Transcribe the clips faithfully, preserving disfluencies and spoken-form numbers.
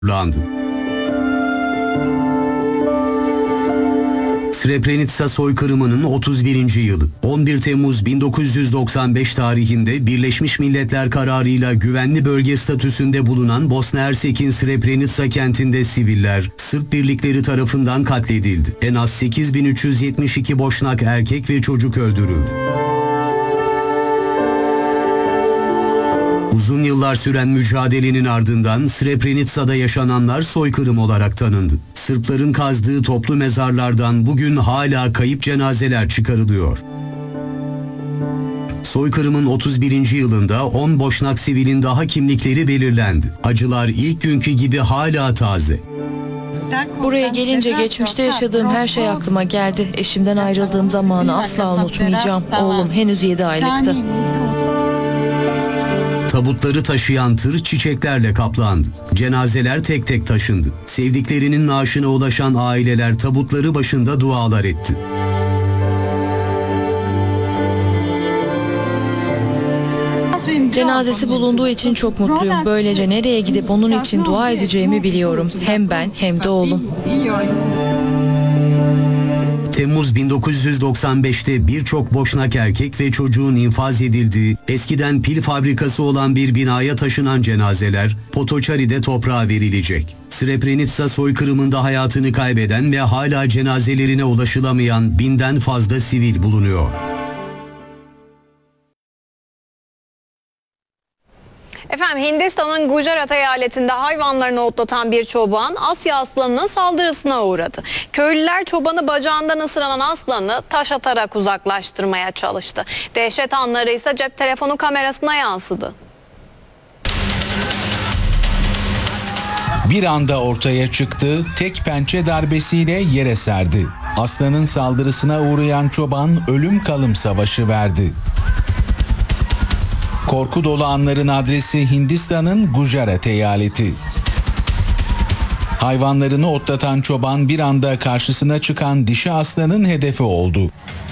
Landı. Srebrenica soykırımının otuz birinci yılı. on bir Temmuz bin dokuz yüz doksan beş tarihinde Birleşmiş Milletler kararıyla güvenli bölge statüsünde bulunan Bosna Hersek'in Srebrenica kentinde siviller Sırp birlikleri tarafından katledildi. En az sekiz bin üç yüz yetmiş iki Boşnak erkek ve çocuk öldürüldü. Uzun yıllar süren mücadelenin ardından Srebrenica'da yaşananlar soykırım olarak tanındı. Sırpların kazdığı toplu mezarlardan bugün hala kayıp cenazeler çıkarılıyor. Soykırımın otuz birinci yılında on Boşnak sivilin daha kimlikleri belirlendi. Acılar ilk günkü gibi hala taze. Buraya gelince geçmişte yaşadığım her şey aklıma geldi. Eşimden ayrıldığım zamanı asla unutmayacağım. Oğlum henüz yedi aylıktı. Tabutları taşıyan tır çiçeklerle kaplandı. Cenazeler tek tek taşındı. Sevdiklerinin naaşına ulaşan aileler tabutları başında dualar etti. Cenazesi bulunduğu için çok mutluyum. Böylece nereye gidip onun için dua edeceğimi biliyorum. Hem ben hem de oğlum. Temmuz bin dokuz yüz doksan beşte birçok Boşnak erkek ve çocuğun infaz edildiği, eskiden pil fabrikası olan bir binaya taşınan cenazeler Potoçari'de toprağa verilecek. Srebrenica soykırımında hayatını kaybeden ve hala cenazelerine ulaşılamayan binden fazla sivil bulunuyor. Efendim, Hindistan'ın Gujarat eyaletinde hayvanlarını otlatan bir çoban Asya aslanının saldırısına uğradı. Köylüler çobanı bacağından ısıran aslanı taş atarak uzaklaştırmaya çalıştı. Dehşet anları ise cep telefonu kamerasına yansıdı. Bir anda ortaya çıktı, tek pençe darbesiyle yere serdi. Aslanın saldırısına uğrayan çoban ölüm kalım savaşı verdi. Korku dolu anların adresi Hindistan'ın Gujarat eyaleti. Hayvanlarını otlatan çoban bir anda karşısına çıkan dişi aslanın hedefi oldu.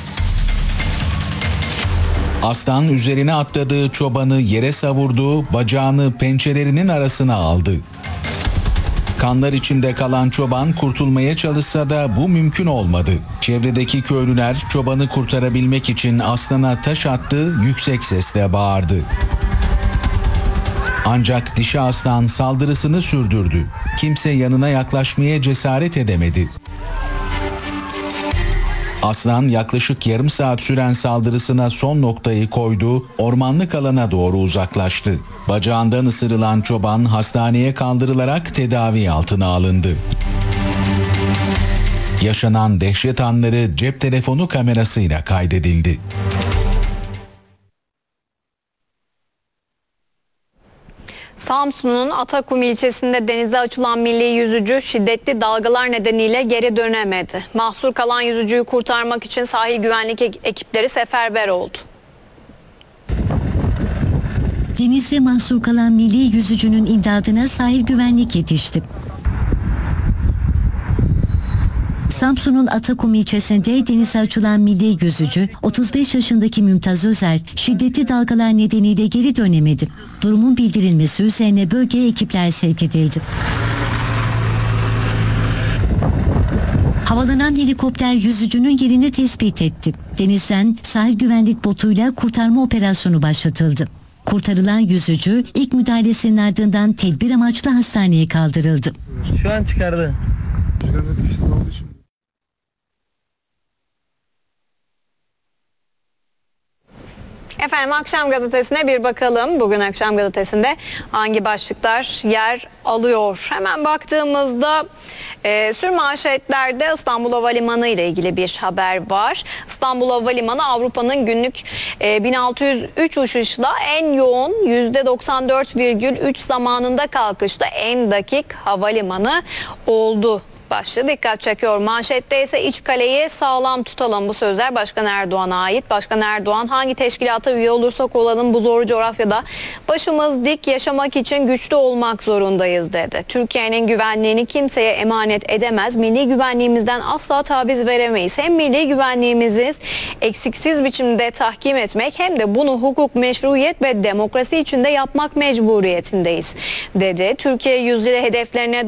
Aslan üzerine atladığı çobanı yere savurdu, bacağını pençelerinin arasına aldı. Kanlar içinde kalan çoban kurtulmaya çalışsa da bu mümkün olmadı. Çevredeki köylüler çobanı kurtarabilmek için aslana taş attı, yüksek sesle bağırdı. Ancak dişi aslan saldırısını sürdürdü. Kimse yanına yaklaşmaya cesaret edemedi. Aslan yaklaşık yarım saat süren saldırısına son noktayı koydu, ormanlık alana doğru uzaklaştı. Bacağından ısırılan çoban hastaneye kaldırılarak tedavi altına alındı. Yaşanan dehşet anları cep telefonu kamerasıyla kaydedildi. Samsun'un Atakum ilçesinde denize açılan milli yüzücü şiddetli dalgalar nedeniyle geri dönemedi. Mahsur kalan yüzücüyü kurtarmak için sahil güvenlik ekipleri seferber oldu. Denizde mahsur kalan milli yüzücünün imdadına sahil güvenlik yetişti. Samsun'un Atakum ilçesinde denize açılan milli yüzücü otuz beş yaşındaki Mümtaz Özer şiddetli dalgalar nedeniyle geri dönemedi. Durumun bildirilmesi üzerine bölgeye ekipler sevk edildi. Havalanan helikopter yüzücünün yerini tespit etti. Denizden sahil güvenlik botuyla kurtarma operasyonu başlatıldı. Kurtarılan yüzücü ilk müdahalesinin ardından tedbir amaçlı hastaneye kaldırıldı. Şu an çıkardı. Efendim, Akşam Gazetesi'ne bir bakalım. Bugün Akşam Gazetesi'nde hangi başlıklar yer alıyor? Hemen baktığımızda e, sürmanşetlerde İstanbul Havalimanı ile ilgili bir haber var. İstanbul Havalimanı Avrupa'nın günlük e, bin altı yüz üç uçuşla en yoğun yüzde doksan dört virgül üç zamanında kalkışta en dakik havalimanı oldu başlığı dikkat çekiyor. Manşette ise iç kaleyi sağlam tutalım. Bu sözler Başkan Erdoğan'a ait. Başkan Erdoğan hangi teşkilata üye olursak olalım bu zor coğrafyada başımız dik, yaşamak için güçlü olmak zorundayız dedi. Türkiye'nin güvenliğini kimseye emanet edemez. Milli güvenliğimizden asla taviz veremeyiz. Hem milli güvenliğimizi eksiksiz biçimde tahkim etmek hem de bunu hukuk, meşruiyet ve demokrasi içinde yapmak mecburiyetindeyiz dedi. Türkiye yüzyılı hedeflerine